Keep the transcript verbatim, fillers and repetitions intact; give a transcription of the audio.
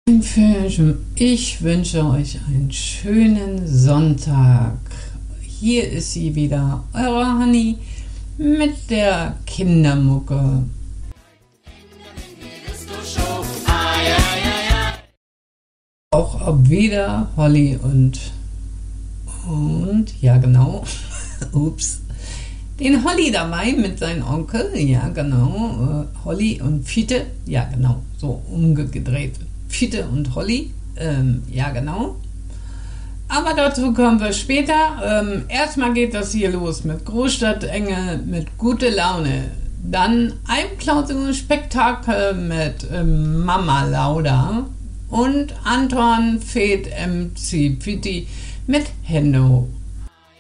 Ich wünsche euch einen schönen Sonntag. Hier ist sie wieder, eure Honey mit der Kindermucke. Auch ob wieder Holly und und ja genau, ups, den Holly dabei mit seinem Onkel, ja genau, äh, Holly und Fiete, ja genau, so umgedreht. Fiete und Holly, ähm, ja genau. Aber dazu kommen wir später. Ähm, erstmal geht das hier los mit Großstadtengel, mit gute Laune. Dann Einkleidungsspektakel mit ähm, Mama Lauda und Anton Fed M C Fitti mit Hendo.